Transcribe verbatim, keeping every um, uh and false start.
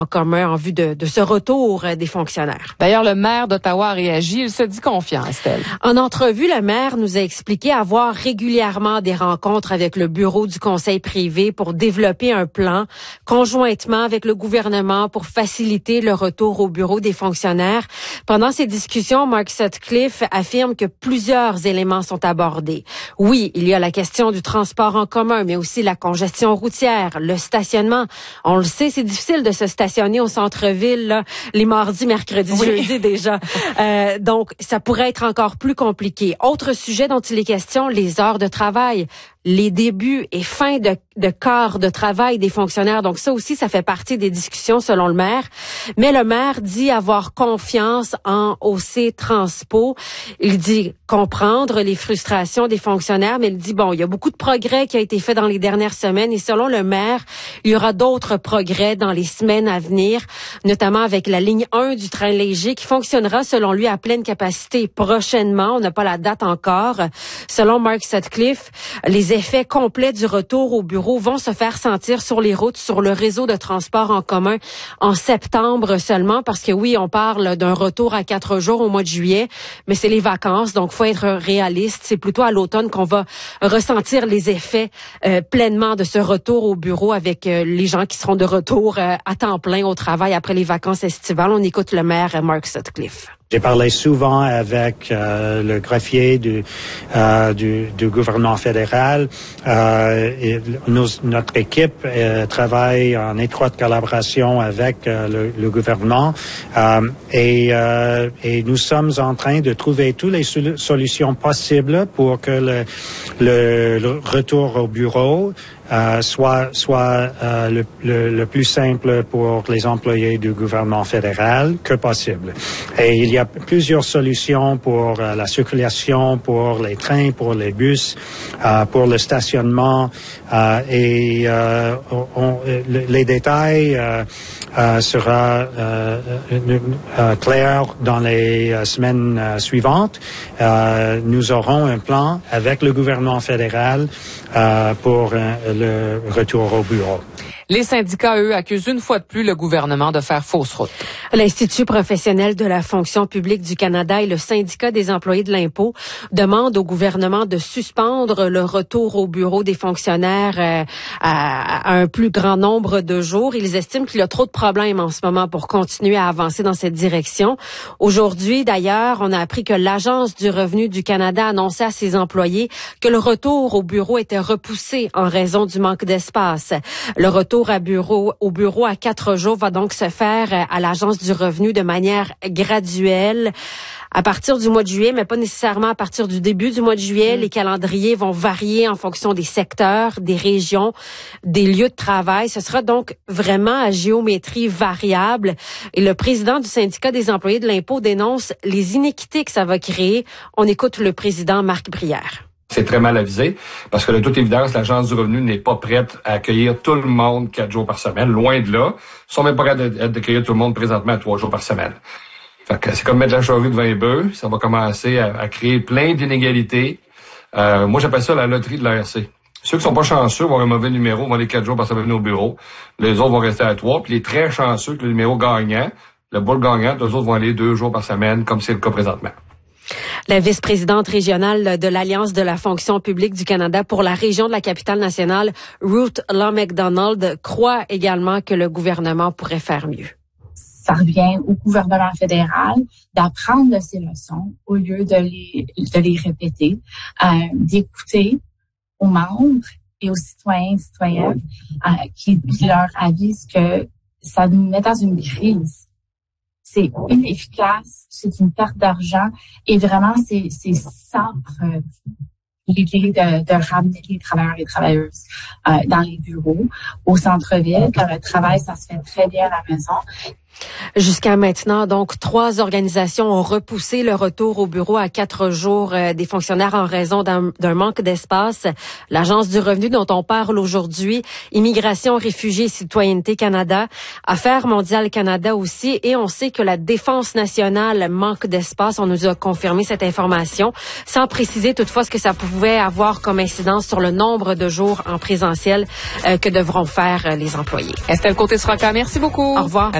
en commun en vue de, de ce retour des fonctionnaires. D'ailleurs, le maire d'Ottawa a réagi. Il se dit confiant, Estelle. En entrevue, le maire nous a expliqué avoir régulièrement des rencontres avec le bureau du conseil privé pour développer un plan conjointement avec le gouvernement pour faciliter le retour au bureau des fonctionnaires. Pendant ces discussions, Mark Sutcliffe affirme que plusieurs éléments sont abordés. Oui, il y a la question du transport en commun, mais aussi la congestion routière, le stationnement. On le sait, c'est difficile de se stationner au centre-ville là, les mardis, mercredis, oui. jeudis déjà. Euh, donc, ça pourrait être encore plus compliqué. Autre sujet dont il est question, les heures de travail. Les débuts et fins de, de quart de travail des fonctionnaires. Donc ça aussi, ça fait partie des discussions selon le maire. Mais le maire dit avoir confiance en O C Transpo. Il dit comprendre les frustrations des fonctionnaires, mais il dit, bon, il y a beaucoup de progrès qui a été fait dans les dernières semaines et selon le maire, il y aura d'autres progrès dans les semaines à venir, notamment avec la ligne un du train léger qui fonctionnera selon lui à pleine capacité prochainement. On n'a pas la date encore. Selon Mark Sutcliffe, les effets complets du retour au bureau vont se faire sentir sur les routes, sur le réseau de transport en commun en septembre seulement, parce que oui, on parle d'un retour à quatre jours au mois de juillet, mais c'est les vacances, donc faut être réaliste. C'est plutôt à l'automne qu'on va ressentir les effets euh, pleinement de ce retour au bureau avec euh, les gens qui seront de retour euh, à temps plein au travail après les vacances estivales. On écoute le maire Mark Sutcliffe. J'ai parlé souvent avec euh, le greffier du, euh, du, du gouvernement fédéral. Euh, et nos, notre équipe euh, travaille en étroite collaboration avec euh, le, le gouvernement euh, et, euh, et nous sommes en train de trouver toutes les sol- solutions possibles pour que le, le, le retour au bureau Euh, soit soit euh, le, le, le plus simple pour les employés du gouvernement fédéral que possible. Et il y a plusieurs solutions pour euh, la circulation, pour les trains, pour les bus, euh, pour le stationnement euh, et euh, on, les détails euh, euh, sera euh, euh, clair dans les euh, semaines euh, suivantes. Euh, nous aurons un plan avec le gouvernement fédéral euh, pour euh, le retour au bureau. Les syndicats, eux, accusent une fois de plus le gouvernement de faire fausse route. L'Institut professionnel de la fonction publique du Canada et le syndicat des employés de l'impôt demandent au gouvernement de suspendre le retour au bureau des fonctionnaires euh, à, à un plus grand nombre de jours. Ils estiment qu'il y a trop de problèmes en ce moment pour continuer à avancer dans cette direction. Aujourd'hui, d'ailleurs, on a appris que l'Agence du revenu du Canada annonçait à ses employés que le retour au bureau était repoussé en raison du manque d'espace. Le retour à bureau, au bureau à quatre jours va donc se faire à l'Agence du revenu de manière graduelle à partir du mois de juillet, mais pas nécessairement à partir du début du mois de juillet. Mmh. Les calendriers vont varier en fonction des secteurs, des régions, des lieux de travail. Ce sera donc vraiment à géométrie variable. Et le président du syndicat des employés de l'impôt dénonce les inéquités que ça va créer. On écoute le président Marc Brière. C'est très mal avisé parce que de toute évidence, l'Agence du revenu n'est pas prête à accueillir tout le monde quatre jours par semaine. Loin de là. Ils sont même pas prêts à accueillir tout le monde présentement à trois jours par semaine. Fait que c'est comme mettre la charrue devant les bœufs. Ça va commencer à, à créer plein d'inégalités. Euh, moi, j'appelle ça la loterie de l'A R C. Ceux qui sont pas chanceux vont avoir un mauvais numéro, vont aller quatre jours par semaine au bureau. Les autres vont rester à trois. Puis les très chanceux, que le numéro gagnant, le bol gagnant, les autres vont aller deux jours par semaine, comme c'est le cas présentement. La vice-présidente régionale de l'Alliance de la fonction publique du Canada pour la région de la Capitale-Nationale, Ruth Law McDonald, croit également que le gouvernement pourrait faire mieux. Ça revient au gouvernement fédéral d'apprendre de ces leçons au lieu de les, de les répéter, euh, d'écouter aux membres et aux citoyens et citoyennes euh, qui, qui leur avisent que ça nous met dans une crise. C'est inefficace, c'est une perte d'argent et vraiment, c'est, c'est sans preuve l'idée de, de ramener les travailleurs et travailleuses euh, dans les bureaux, au centre-ville, quand le travail, ça se fait très bien à la maison. Jusqu'à maintenant, donc, trois organisations ont repoussé le retour au bureau à quatre jours euh, des fonctionnaires en raison d'un, d'un manque d'espace. L'Agence du revenu dont on parle aujourd'hui, Immigration, Réfugiés et Citoyenneté Canada, Affaires mondiales Canada aussi, et on sait que la Défense nationale manque d'espace. On nous a confirmé cette information, sans préciser toutefois ce que ça pouvait avoir comme incidence sur le nombre de jours en présentiel euh, que devront faire euh, les employés. Estelle Côté-Srocca, merci beaucoup. Au revoir.